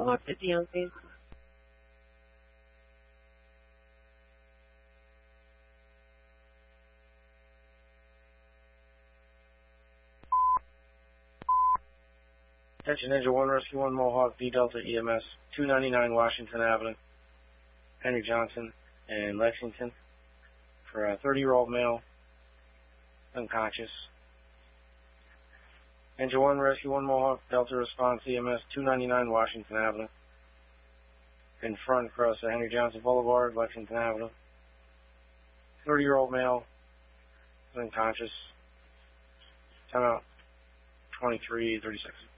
Mohawk 50 on scene. Attention Ninja 1, Rescue 1, Mohawk, D Delta EMS, 299 Washington Avenue, Henry Johnson and Lexington, for a 30-year-old male, unconscious. Ninja 1, Rescue 1, Mohawk, Delta Response EMS, 299 Washington Avenue, in front across Henry Johnson Boulevard, Lexington Avenue. 30-year-old male, unconscious. Time out, 23:36.